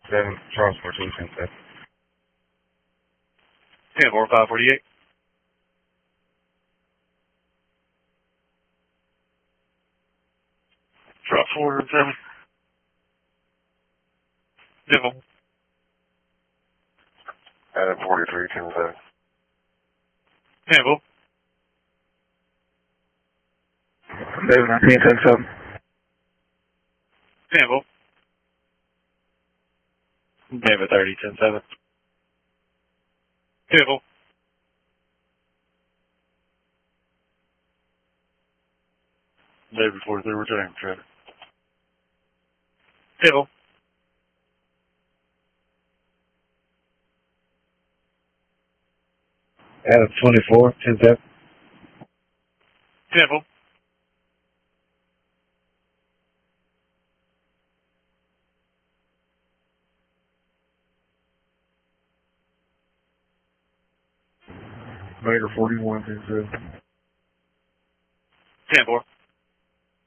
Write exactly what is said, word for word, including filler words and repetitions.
seven, Charles fourteen, ten seven. ten four, five forty-eight. Drop four, seven. Nickel. Adam forty-three, ten seven. Nickel. David nineteen, ten seven. Nickel. David thirty, ten seven. Nickel. David forty-three, returning traffic. Nickel. Adam twenty-four, ten seven. Nickel. Vader forty-one, ten seven. ten four.